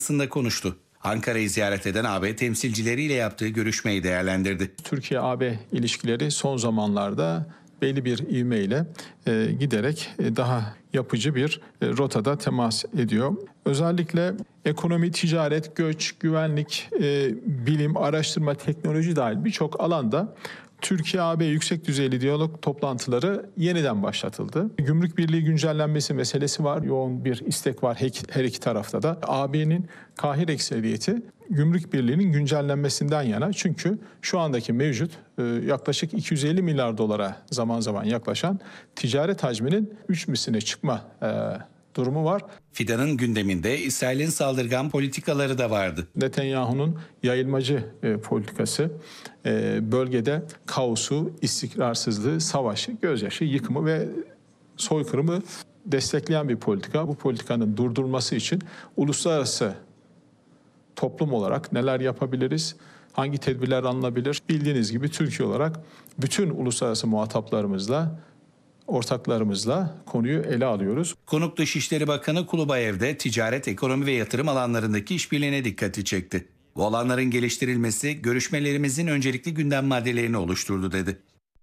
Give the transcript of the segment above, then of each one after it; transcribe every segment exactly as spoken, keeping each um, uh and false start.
Aslında konuştu. Ankara'yı ziyaret eden A B temsilcileriyle yaptığı görüşmeyi değerlendirdi. Türkiye-A B ilişkileri son zamanlarda belli bir ivmeyle e, giderek e, daha yapıcı bir e, rotada temas ediyor. Özellikle ekonomi, ticaret, göç, güvenlik, e, bilim, araştırma, teknoloji dahil birçok alanda Türkiye-A B yüksek düzeyli diyalog toplantıları yeniden başlatıldı. Gümrük Birliği güncellenmesi meselesi var. Yoğun bir istek var her iki tarafta da. A B'nin kahir ekseriyeti Gümrük Birliği'nin güncellenmesinden yana. Çünkü şu andaki mevcut yaklaşık iki yüz elli milyar dolara zaman zaman yaklaşan ticaret hacminin üç misline çıkma durumu var. Fidan'ın gündeminde İsrail'in saldırgan politikaları da vardı. Netanyahu'nun yayılmacı e, politikası e, bölgede kaosu, istikrarsızlığı, savaşı, gözyaşı, yıkımı ve soykırımı destekleyen bir politika. Bu politikanın durdurulması için uluslararası toplum olarak neler yapabiliriz? Hangi tedbirler alınabilir? Bildiğiniz gibi Türkiye olarak bütün uluslararası muhataplarımızla, ortaklarımızla konuyu ele alıyoruz. Konuk Dışişleri Bakanı Kulubayev'de ticaret, ekonomi ve yatırım alanlarındaki işbirliğine dikkati çekti. Bu alanların geliştirilmesi görüşmelerimizin öncelikli gündem maddelerini oluşturdu dedi.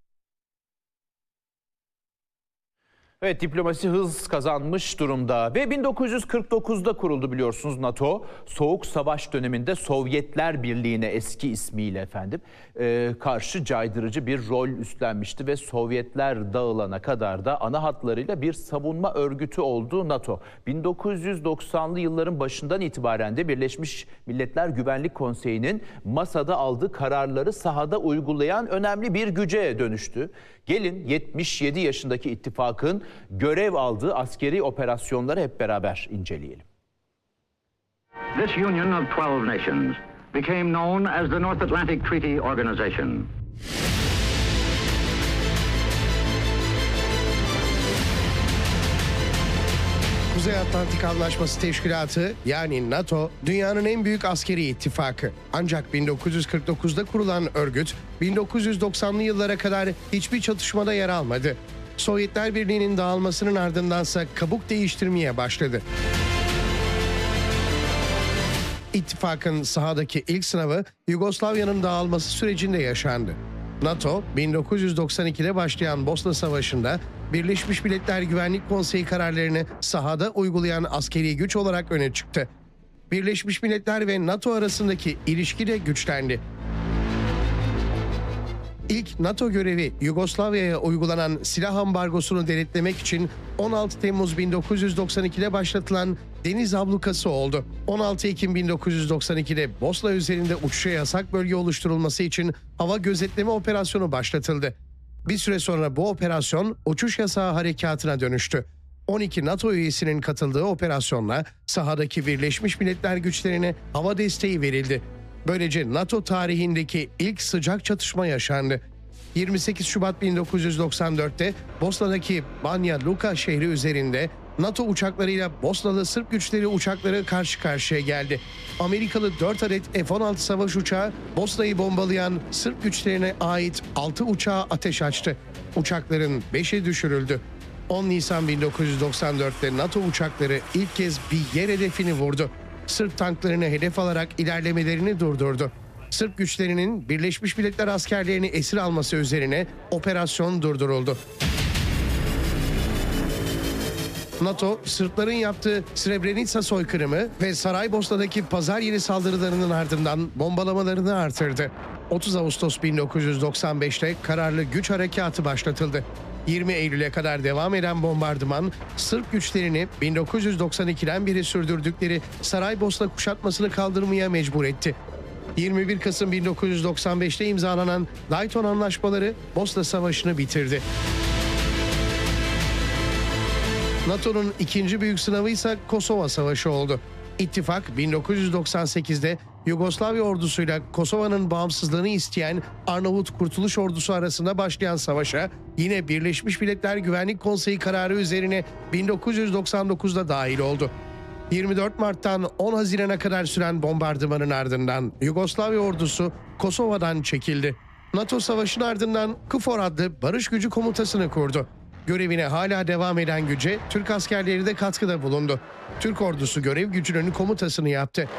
Evet, diplomasi hız kazanmış durumda ve bin dokuz yüz kırk dokuzda kuruldu biliyorsunuz NATO. Soğuk Savaş döneminde Sovyetler Birliği'ne eski ismiyle efendim e, karşı caydırıcı bir rol üstlenmişti ve Sovyetler dağılana kadar da ana hatlarıyla bir savunma örgütü oldu NATO. bin dokuz yüz doksanlı yılların başından itibaren de Birleşmiş Milletler Güvenlik Konseyi'nin masada aldığı kararları sahada uygulayan önemli bir güce dönüştü. Gelin yetmiş yedi yaşındaki ittifakın görev aldığı askeri operasyonları hep beraber inceleyelim. This union of twelve nations became known as the North Atlantic Treaty Organization. Kuzey Atlantik Anlaşması Teşkilatı yani NATO dünyanın en büyük askeri ittifakı. Ancak bin dokuz yüz kırk dokuzda kurulan örgüt bin dokuz yüz doksanlı yıllara kadar hiçbir çatışmada yer almadı. Sovyetler Birliği'nin dağılmasının ardındansa kabuk değiştirmeye başladı. İttifakın sahadaki ilk sınavı Yugoslavya'nın dağılması sürecinde yaşandı. NATO, bin dokuz yüz doksan ikide başlayan Bosna Savaşı'nda Birleşmiş Milletler Güvenlik Konseyi kararlarını sahada uygulayan askeri güç olarak öne çıktı. Birleşmiş Milletler ve NATO arasındaki ilişki de güçlendi. İlk NATO görevi Yugoslavya'ya uygulanan silah ambargosunu denetlemek için on altı Temmuz bin dokuz yüz doksan ikide başlatılan deniz ablukası oldu. on altı Ekim bin dokuz yüz doksan ikide Bosna üzerinde uçuşa yasak bölge oluşturulması için hava gözetleme operasyonu başlatıldı. Bir süre sonra bu operasyon uçuş yasağı harekatına dönüştü. on iki NATO üyesinin katıldığı operasyonla sahadaki Birleşmiş Milletler güçlerine hava desteği verildi. Böylece NATO tarihindeki ilk sıcak çatışma yaşandı. yirmi sekiz Şubat bin dokuz yüz doksan dörtte Bosna'daki Banja Luka şehri üzerinde NATO uçaklarıyla Bosnalı Sırp güçleri uçakları karşı karşıya geldi. Amerikalı dört adet F on altı savaş uçağı Bosna'yı bombalayan Sırp güçlerine ait altı uçağa ateş açtı. Uçakların beşi düşürüldü. on Nisan bin dokuz yüz doksan dörtte NATO uçakları ilk kez bir yer hedefini vurdu. Sırp tanklarını hedef alarak ilerlemelerini durdurdu. Sırp güçlerinin Birleşmiş Milletler askerlerini esir alması üzerine operasyon durduruldu. NATO, Sırpların yaptığı Srebrenica soykırımı ve Saraybosna'daki pazar yeri saldırılarının ardından bombalamalarını artırdı. otuz Ağustos bin dokuz yüz doksan beşte kararlı güç harekatı başlatıldı. yirmi Eylül'e kadar devam eden bombardıman, Sırp güçlerini bin dokuz yüz doksan ikiden beri sürdürdükleri Saraybosna kuşatmasını kaldırmaya mecbur etti. yirmi bir Kasım bin dokuz yüz doksan beşte imzalanan Dayton Anlaşmaları Bosna Savaşı'nı bitirdi. NATO'nun ikinci büyük sınavı ise Kosova Savaşı oldu. İttifak bin dokuz yüz doksan sekizde Yugoslavya ordusuyla Kosova'nın bağımsızlığını isteyen Arnavut Kurtuluş Ordusu arasında başlayan savaşa yine Birleşmiş Milletler Güvenlik Konseyi kararı üzerine bin dokuz yüz doksan dokuzda dahil oldu. yirmi dört Mart'tan on Haziran'a kadar süren bombardımanın ardından Yugoslavya ordusu Kosova'dan çekildi. NATO savaşın ardından KFOR adlı barış gücü komutasını kurdu. Görevine hala devam eden güce Türk askerleri de katkıda bulundu. Türk ordusu görev gücünün komutasını yaptı.